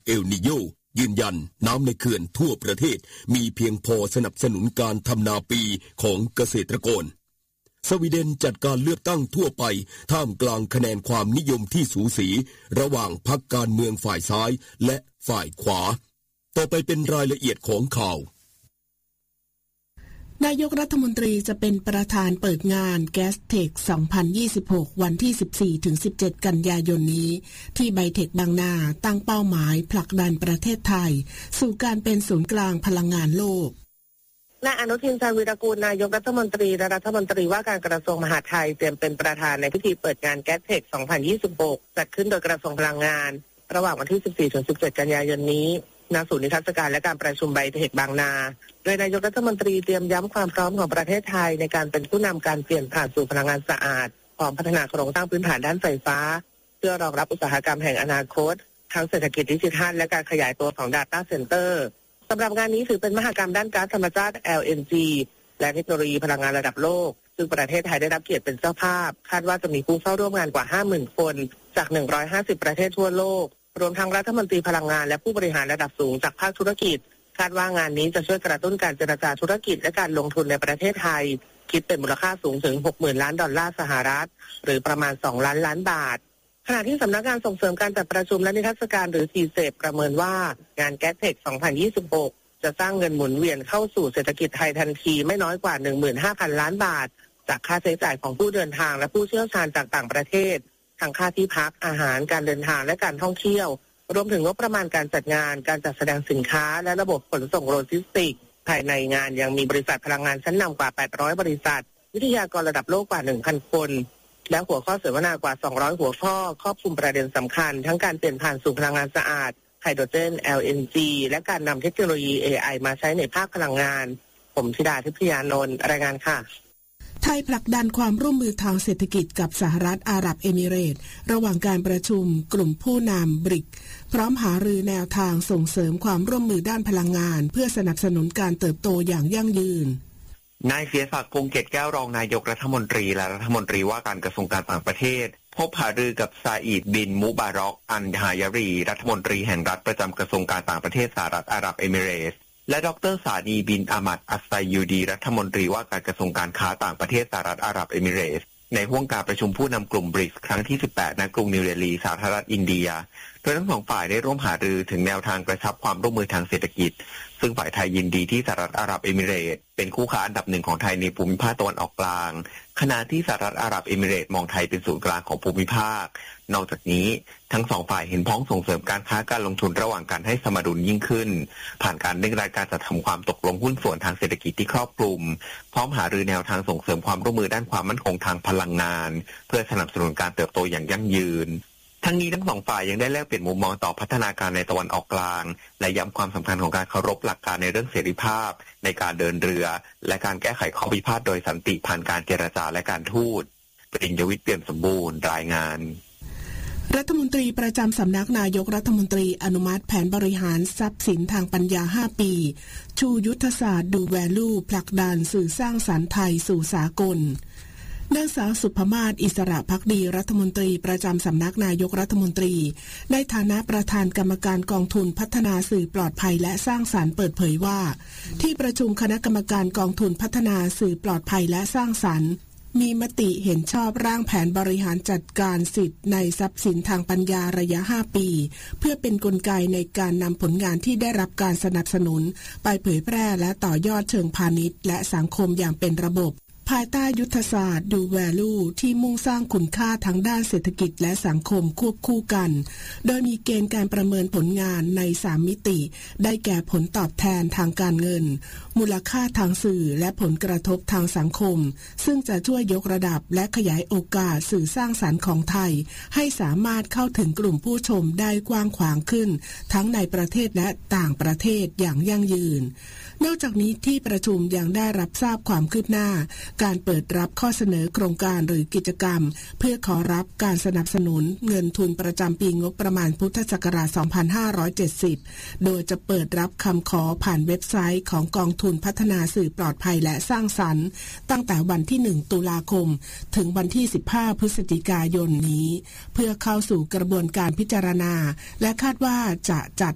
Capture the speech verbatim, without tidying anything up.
เอลนิโญยืนยันน้ำในเขื่อนทั่วประเทศมีเพียงพอสนับสนุนการทำนาปีของเกษตรกรสวีเดนจัดการเลือกตั้งทั่วไปท่ามกลางคะแนนความนิยมที่สูสีระหว่างพรรคการเมืองฝ่ายซ้ายและฝ่ายขวาต่อไปเป็นรายละเอียดของข่าวนายกรัฐมนตรีจะเป็นประธานเปิดงาน แกสเทค สองพันยี่สิบหก วันที่ สิบสี่ถึงสิบเจ็ด กันยายนนี้ที่ไบเทคบางนาตั้งเป้าหมายผลักดันประเทศไทยสู่การเป็นศูนย์กลางพลังงานโลกนายอนุทินชาญวีรกูลนายกรัฐมนตรีและรัฐมนตรีว่าการกระทรวงมหาดไทยเตรียมเป็นประธานในพิธีเปิดงาน แกสเทค สองพันยี่สิบหก จัดขึ้นโดยกระทรวงพลังงานระหว่างวันที่ สิบสี่ถึงสิบเจ็ด กันยายนนี้ณศูนย์นิทรรศการและการประชุมไบเทคบางนาโดยนายกรัฐมนตรีเตรียมย้ำความพร้อมของประเทศไทยในการเป็นผู้นำการเปลี่ยนผ่านสู่พลังงานสะอาดพร้อมพัฒนาโครงสร้างพื้นฐานด้านไฟฟ้าเพื่อรองรับอุตสาหกรรมแห่งอนาคตทั้งเศรษฐกิจดิจิทัลและการขยายตัวของ Data Center สำหรับงานนี้ถือเป็นมหกรรมด้านก๊าซธรรมชาติ แอล เอ็น จี และเทคโนโลยีพลังงานระดับโลกซึ่งประเทศไทยได้รับเกียรติเป็นเจ้าภาพคาดว่าจะมีผู้เข้าร่วมงานกว่า ห้าหมื่น คนจากหนึ่งร้อยห้าสิบประเทศทั่วโลกรวมทั้งรัฐมนตรีพลังงานและผู้บริหารระดับสูงจากภาคธุรกิจคาดว่างานนี้จะช่วยกระตุ้นการเจรจาธุรกิจและการลงทุนในประเทศไทยคิดเป็นมูลค่าสูงถึง หกหมื่น ล้านดอลลาร์สหรัฐหรือประมาณสองล้านล้านบาทขณะที่สำนักงานส่งเสริมการจัดประชุมและนิทรรศการหรือ ซี เซ ประเมินว่างาน แกสเทค สองพันยี่สิบหก จะสร้างเงินหมุนเวียนเข้าสู่เศรษฐกิจไทยทันทีไม่น้อยกว่า หนึ่งหมื่นห้าพัน ล้านบาทจากค่าใช้จ่ายของผู้เดินทางและผู้เชี่ยวชาญจากต่างประเทศทั้งค่าที่พักอาหารการเดินทางและการท่องเที่ยวรวมถึงงบประมาณการจัดงานการจัดแสดงสินค้าและระบบขนส่งโลจิสติกส์ภายในงานยังมีบริษัทพลังงานชั้นนำกว่าแปดร้อยบริษัทวิทยากรระดับโลกกว่า หนึ่งพัน คนและหัวข้อเสวนากว่าสองร้อยหัวข้อครอบคลุมประเด็นสำคัญทั้งการเปลี่ยนผ่านสู่พลังงานสะอาดไฮโดรเจน แอล เอ็น จี และการนำเทคโนโลยี เอ ไอ มาใช้ในภาคพลังงานผมธิดาทิพยานนท์รายงานค่ะไทยผลักดันความร่วมมือทางเศรษฐกิจกับสหรัฐอาหรับเอมิเรตส์ระหว่างการประชุมกลุ่มผู้นำบริกพร้อมหารือแนวทางส่งเสริมความร่วมมือด้านพลังงานเพื่อสนับสนุนการเติบโตอย่างยั่งยืนนายเสียศักดิ์พงษ์เกตแก้วรองนายกรัฐมนตรีและรัฐมนตรีว่าการกระทรวงการต่างประเทศพบหารือกับซาอิดบินมุบารอกอันฮายารีรัฐมนตรีแห่งรัฐประจำกระทรวงการต่างประเทศสหรัฐอาหรับเอมิเรตส์และดร.สานีบินอามัดอัสไซยูดีรัฐมนตรีว่าการกระทรวงการค้าต่างประเทศสหรัฐอาหรับเอมิเรตส์ในห้วงการประชุมผู้นำกลุ่มบริกส์ครั้งที่สิบแปดณกรุงนิวเดลีสาธารณรัฐอินเดียโดยทั้งสองฝ่ายได้ร่วมหารือถึงแนวทางกระชับความร่วมมือทางเศรษฐกิจซึ่งฝ่ายไทยยินดีที่สหรัฐอาหรับเอมิเรตส์เป็นคู่ค้าอันดับหนึ่งของไทยในภูมิภาคตะวันออกกลางขณะที่สหรัฐอาหรับเอมิเรตส์มองไทยเป็นศูนย์กลางของภูมิภาคนอกจากนี้ทั้งสองฝ่ายเห็นพ้องส่งเสริมการค้าการลงทุนระหว่างกันให้สมดุลยิ่งขึ้นผ่านการเร่งรัดการจัดทำความตกลงหุ้นส่วนทางเศรษฐกิจที่ครอบคลุมพร้อมหารือแนวทางส่งเสริมความร่วมมือด้านความมั่นคงทางพลังงานเพื่อสนับสนุนการเติบโตอย่างยั่งยืนทั้งนี้ทั้งสองฝ่ายยังได้แลกเปลี่ยนมุมมองต่อพัฒนาการในตะวันออกกลางและย้ำความสำคัญของการเคารพหลักการในเรื่องเสรีภาพในการเดินเรือและการแก้ไขข้อพิพาทโดยสันติผ่านการเจรจาและการทูตปริญญวิทย์เปี่ยมสมบูรณ์รายงานรัฐมนตรีประจำสำนักนายกรัฐมนตรีอนุมัติแผนบริหารทรัพย์สินทางปัญญาห้าปีชูยุทธศาสตร์ดูแวลูผลักดันสื่อสร้างสรรค์ไทยสู่สากลนางสาวสุภมาศอิสระภักดีรัฐมนตรีประจำสำนักนายกรัฐมนตรีในฐานะประธานกรรมการกองทุนพัฒนาสื่อปลอดภัยและสร้างสรรค์เปิดเผยว่าที่ประชุมคณะกรรมการกองทุนพัฒนาสื่อปลอดภัยและสร้างสรรค์มีมติเห็นชอบร่างแผนบริหารจัดการสิทธิ์ในทรัพย์สินทางปัญญาระยะห้าปีเพื่อเป็นกลไกในการนำผลงานที่ได้รับการสนับสนุนไปเผยแพร่และต่อยอดเชิงพาณิชย์และสังคมอย่างเป็นระบบภายใต้ยุทธศาสตร์ดูแวลูที่มุ่งสร้างคุณค่าทั้งด้านเศรษฐกิจและสังคมควบคู่กันโดยมีเกณฑ์การประเมินผลงานในสามมิติได้แก่ผลตอบแทนทางการเงินมูลค่าทางสื่อและผลกระทบทางสังคมซึ่งจะช่วยยกระดับและขยายโอกาสสื่อสร้างสรรค์ของไทยให้สามารถเข้าถึงกลุ่มผู้ชมได้กว้างขวางขึ้นทั้งในประเทศและต่างประเทศอย่างยั่งยืนนอกจากนี้ที่ประชุมยังได้รับทราบความคืบหน้าการเปิดรับข้อเสนอโครงการหรือกิจกรรมเพื่อขอรับการสนับสนุนเงินทุนประจำปีงบประมาณพุทธศักราชสองพันห้าร้อยเจ็ดสิบโดยจะเปิดรับคำขอผ่านเว็บไซต์ของกองทุนพัฒนาสื่อปลอดภัยและสร้างสรรค์ตั้งแต่วันที่หนึ่งตุลาคมถึงวันที่สิบห้าพฤศจิกายนนี้เพื่อเข้าสู่กระบวนการพิจารณาและคาดว่าจะจัด